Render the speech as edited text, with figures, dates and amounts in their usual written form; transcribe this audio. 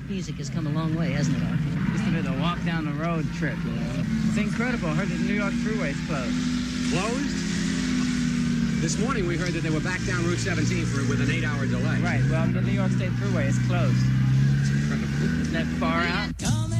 music has come a long way, hasn't it, Arthur? Just a bit of a walk down the road trip, you know. It's incredible. I heard that the New York Thruway's closed. Closed? This morning we heard that they were back down Route 17 with an 8-hour delay. Right, well, the New York State Thruway is closed. It's incredible. Isn't that far out?